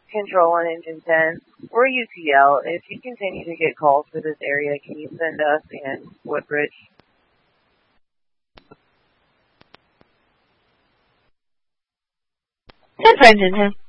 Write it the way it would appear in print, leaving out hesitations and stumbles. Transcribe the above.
Control on Engine 10. We're UTL. If you continue to get calls for this area, can you send us in Woodbridge? Send for Engine 10.